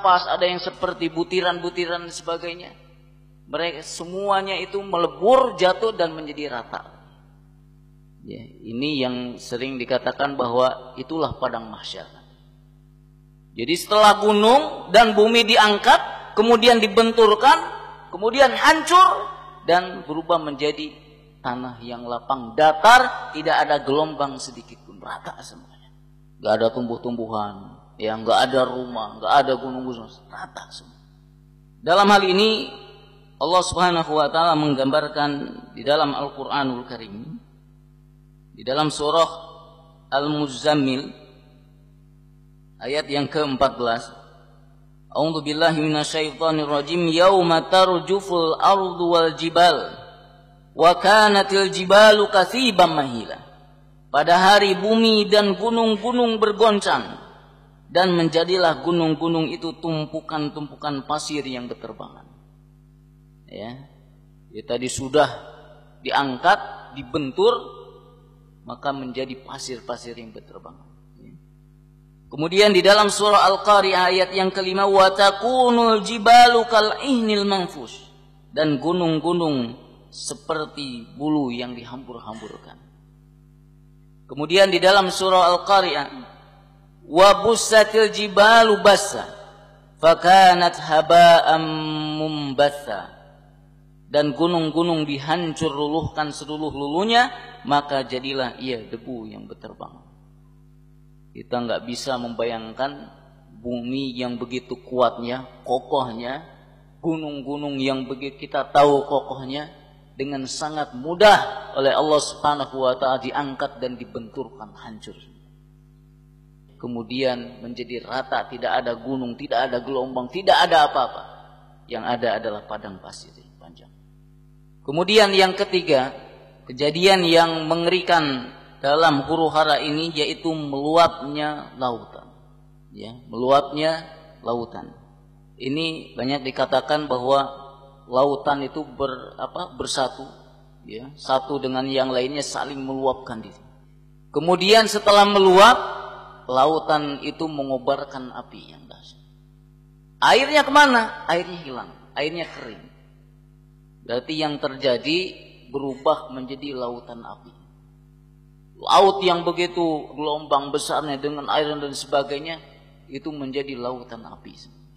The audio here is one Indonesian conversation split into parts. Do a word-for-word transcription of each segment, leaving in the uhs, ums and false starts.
ampas, ada yang seperti butiran-butiran dan sebagainya. Mereka semuanya itu melebur, jatuh dan menjadi rata. Ya, ini yang sering dikatakan bahwa itulah padang mahsyar. Jadi setelah gunung dan bumi diangkat, kemudian dibenturkan, kemudian hancur dan berubah menjadi tanah yang lapang, datar, tidak ada gelombang sedikit pun, rata semuanya. Gak ada tumbuh-tumbuhan, ya, gak ada rumah, gak ada gunung-gunung, rata semua. Dalam hal ini Allah Subhanahu wa taala menggambarkan di dalam Al-Qur'anul Karim, di dalam surah Al-Muzammil ayat yang keempat belas. A'udzu billahi minasyaitonir rajim. Yauma tarjuful ardu wal jibal wa kanatil jibalu katsiban mahila. Pada hari bumi dan gunung-gunung bergoncang dan menjadilah gunung-gunung itu tumpukan-tumpukan pasir yang berterbangan. Ya, ya tadi sudah diangkat, dibentur, maka menjadi pasir-pasir yang berterbangan. Kemudian di dalam surah Al-Qari'ah ayat yang kelima, wa takunul jibalu kal'ihnil manfush, dan gunung-gunung seperti bulu yang dihambur-hamburkan. Kemudian di dalam surah Al-Qari'ah, wa bussatil jibalu bassa fakanat haba'am mumbatha, dan gunung-gunung dihancur luluhkan seluruh-luluhnya, maka jadilah ia debu yang berterbangan. Kita nggak bisa membayangkan bumi yang begitu kuatnya, kokohnya, gunung-gunung yang begitu kita tahu kokohnya, dengan sangat mudah oleh Allah Subhanahu wa taala diangkat dan dibenturkan, hancur. Kemudian menjadi rata, tidak ada gunung, tidak ada gelombang, tidak ada apa-apa. Yang ada adalah padang pasir yang panjang. Kemudian yang ketiga, kejadian yang mengerikan dalam huru hara ini yaitu meluapnya lautan. Ya, meluapnya lautan. Ini banyak dikatakan bahwa lautan itu ber, apa, bersatu, ya, satu dengan yang lainnya saling meluapkan diri. Kemudian setelah meluap, lautan itu mengobarkan api yang dahsyat. Airnya kemana? Airnya hilang, airnya kering. Berarti yang terjadi berubah menjadi lautan api. Laut yang begitu gelombang besarnya dengan air dan sebagainya, itu menjadi lautan api.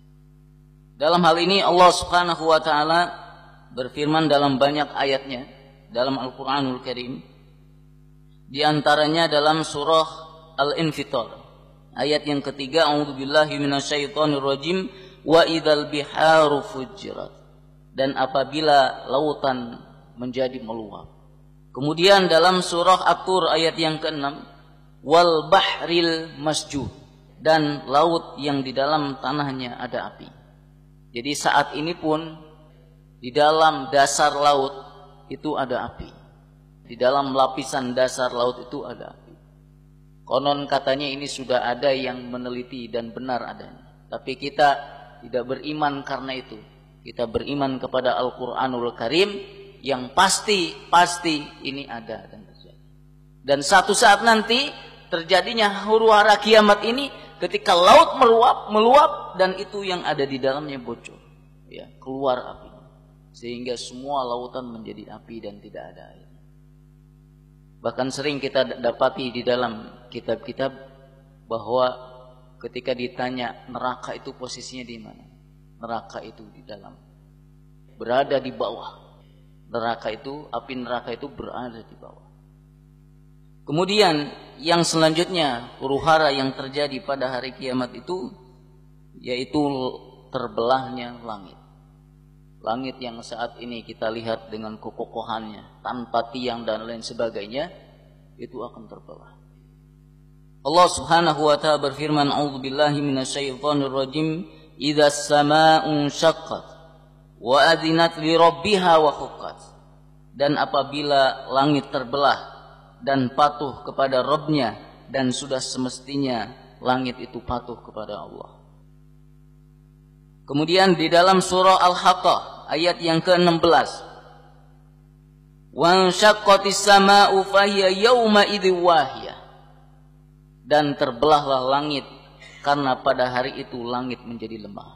Dalam hal ini Allah Subhanahu wa taala berfirman dalam banyak ayatnya dalam Al-Qur'anul Karim. Di antaranya dalam surah Al-Infitar ayat yang ketiga, a'udzu billahi minasyaitonir rajim, wa idzal biharu fujirat, dan apabila lautan menjadi meluap. Kemudian dalam surah At-Tur ayat yang keenam, wal bahril masjuh, dan laut yang di dalam tanahnya ada api. Jadi saat ini pun di dalam dasar laut itu ada api. Di dalam lapisan dasar laut itu ada api. Konon katanya ini sudah ada yang meneliti dan benar adanya. Tapi kita tidak beriman karena itu. Kita beriman kepada Al-Qur'anul Karim yang pasti, pasti ini ada dan terjadi. Dan satu saat nanti terjadinya huru hara kiamat ini ketika laut meluap, meluap dan itu yang ada di dalamnya bocor, ya, keluar api, sehingga semua lautan menjadi api dan tidak ada air. Bahkan sering kita dapati di dalam kitab-kitab bahwa ketika ditanya neraka itu posisinya di mana, neraka itu di dalam, berada di bawah. Neraka itu, api neraka itu berada di bawah. Kemudian yang selanjutnya, huru hara yang terjadi pada hari kiamat itu yaitu terbelahnya langit. Langit yang saat ini kita lihat dengan kekokohannya, tanpa tiang dan lain sebagainya, itu akan terbelah. Allah Subhanahu wa taala berfirman, a'udzu billahi minasyaitonir rajim, idzas samaa'u syaqqat wa adzinat li rabbiha wa huqqat, dan apabila langit terbelah dan patuh kepada Rabbnya, dan sudah semestinya langit itu patuh kepada Allah. Kemudian di dalam surah Al-Haqqah ayat yang ke-enam belas, wa syaqqatis samaa'u fahiya yauma idzi wahiyah, dan terbelahlah langit karena pada hari itu langit menjadi lemah.